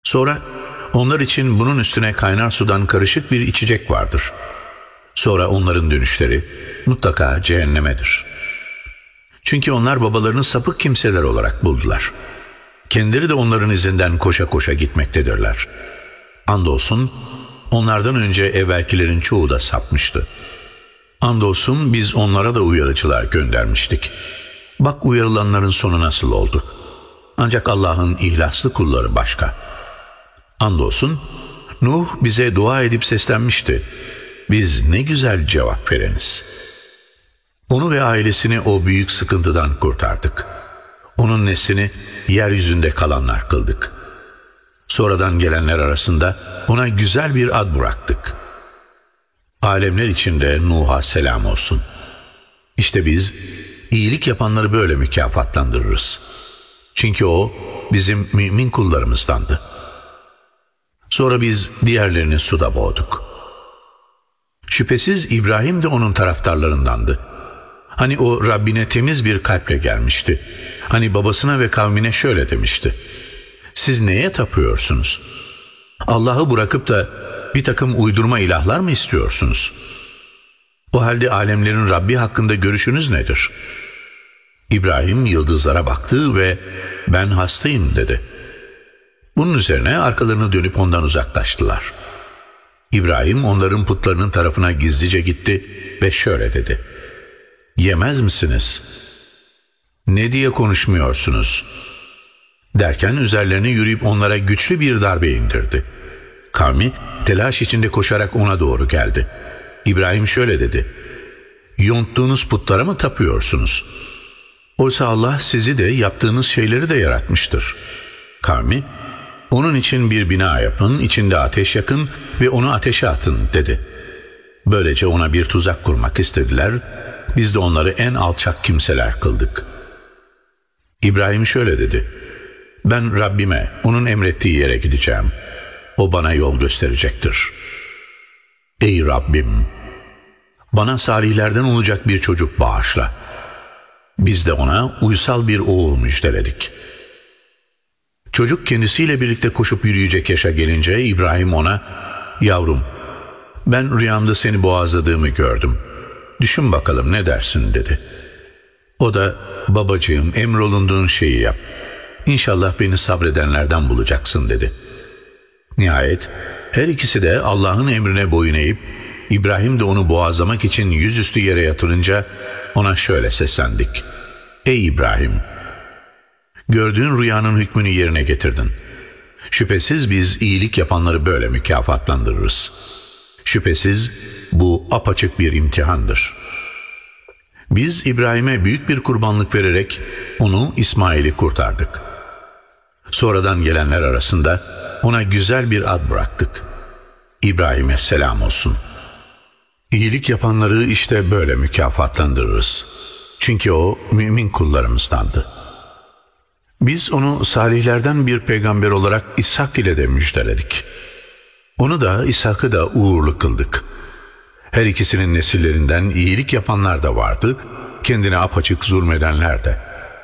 Sonra onlar için bunun üstüne kaynar sudan karışık bir içecek vardır. Sonra onların dönüşleri mutlaka cehennemedir. Çünkü onlar babalarını sapık kimseler olarak buldular. Kendileri de onların izinden koşa koşa gitmektedirler. Andolsun onlardan önce evvelkilerin çoğu da sapmıştı. Andolsun biz onlara da uyarıcılar göndermiştik. Bak uyarılanların sonu nasıl oldu. Ancak Allah'ın ihlaslı kulları başka. Andolsun Nuh bize dua edip seslenmişti. Biz ne güzel cevap vereniz. Onu ve ailesini o büyük sıkıntıdan kurtardık. Onun neslini yeryüzünde kalanlar kıldık. Sonradan gelenler arasında ona güzel bir ad bıraktık. Alemler içinde Nuh'a selam olsun. İşte biz iyilik yapanları böyle mükafatlandırırız. Çünkü o bizim mümin kullarımızdandı. Sonra biz diğerlerini suda boğduk. Şüphesiz İbrahim de onun taraftarlarındandı. Hani o Rabbine temiz bir kalple gelmişti. Hani babasına ve kavmine şöyle demişti: siz neye tapıyorsunuz? Allah'ı bırakıp da bir takım uydurma ilahlar mı istiyorsunuz? O halde alemlerin Rabbi hakkında görüşünüz nedir? İbrahim yıldızlara baktı ve ben hastayım dedi. Bunun üzerine arkalarını dönüp ondan uzaklaştılar. İbrahim onların putlarının tarafına gizlice gitti ve şöyle dedi: yemez misiniz? Ne diye konuşmuyorsunuz? Derken üzerlerine yürüyüp onlara güçlü bir darbe indirdi. Kavmi telaş içinde koşarak ona doğru geldi. İbrahim şöyle dedi: yonttuğunuz putlara mı tapıyorsunuz? Oysa Allah sizi de yaptığınız şeyleri de yaratmıştır. Kavmi, onun için bir bina yapın, içinde ateş yakın ve onu ateşe atın dedi. Böylece ona bir tuzak kurmak istediler. Biz de onları en alçak kimseler kıldık. İbrahim şöyle dedi: ben Rabbime, onun emrettiği yere gideceğim. O bana yol gösterecektir. Ey Rabbim! Bana salihlerden olacak bir çocuk bağışla. Biz de ona uysal bir oğul müjdeledik. Çocuk kendisiyle birlikte koşup yürüyecek yaşa gelince İbrahim ona: yavrum, ben rüyamda seni boğazladığımı gördüm. Düşün bakalım ne dersin dedi. O da: babacığım, emrolunduğun şeyi yap. İnşallah beni sabredenlerden bulacaksın dedi. Nihayet her ikisi de Allah'ın emrine boyun eğip İbrahim de onu boğazlamak için yüzüstü yere yatırınca ona şöyle seslendik: ey İbrahim! Gördüğün rüyanın hükmünü yerine getirdin. Şüphesiz biz iyilik yapanları böyle mükafatlandırırız. Şüphesiz bu apaçık bir imtihandır. Biz İbrahim'e büyük bir kurbanlık vererek onu, İsmail'i kurtardık. Sonradan gelenler arasında ona güzel bir ad bıraktık. İbrahim'e selam olsun. İyilik yapanları işte böyle mükafatlandırırız. Çünkü o mümin kullarımızdandı. Biz onu salihlerden bir peygamber olarak İshak ile de müjdeledik. Onu da İshak'ı da uğurlu kıldık. Her ikisinin nesillerinden iyilik yapanlar da vardı, kendine apaçık zulmedenler de.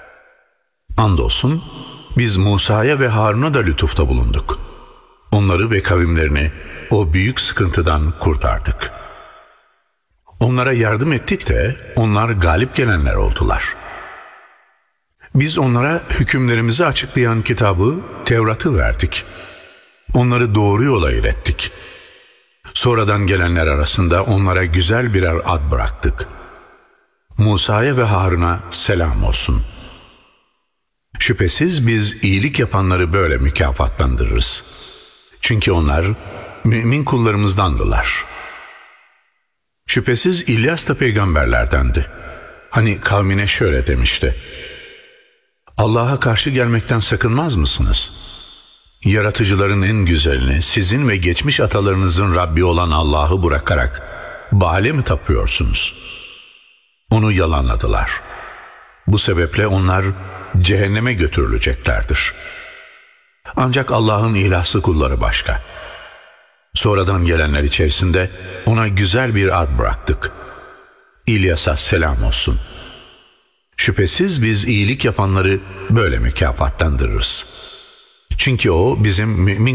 Andolsun biz Musa'ya ve Harun'a da lütufta bulunduk. Onları ve kavimlerini o büyük sıkıntıdan kurtardık. Onlara yardım ettik de onlar galip gelenler oldular. Biz onlara hükümlerimizi açıklayan kitabı, Tevrat'ı verdik. Onları doğru yola ilettik. Sonradan gelenler arasında onlara güzel birer ad bıraktık. Musa'ya ve Harun'a selam olsun. Şüphesiz biz iyilik yapanları böyle mükafatlandırırız. Çünkü onlar mümin kullarımızdandılar. Şüphesiz İlyas da peygamberlerdendi. Hani kavmine şöyle demişti: Allah'a karşı gelmekten sakınmaz mısınız? Yaratıcıların en güzelini, sizin ve geçmiş atalarınızın Rabbi olan Allah'ı bırakarak Baal'e mi tapıyorsunuz? Onu yalanladılar. Bu sebeple onlar cehenneme götürüleceklerdir. Ancak Allah'ın ilahsı kulları başka. Sonradan gelenler içerisinde ona güzel bir ad bıraktık. İlyas'a selam olsun. Şüphesiz biz iyilik yapanları böyle mükafatlandırırız. Çünkü o bizim mümin